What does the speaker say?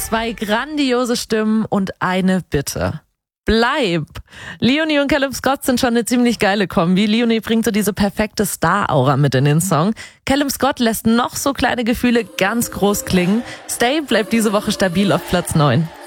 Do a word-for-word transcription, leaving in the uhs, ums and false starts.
zwei grandiose Stimmen und eine Bitte. Bleib! Leonie und Callum Scott sind schon eine ziemlich geile Kombi. Leonie bringt so diese perfekte Star-Aura mit in den Song. Callum Scott lässt noch so kleine Gefühle ganz groß klingen. Stay bleibt diese Woche stabil auf Platz neun.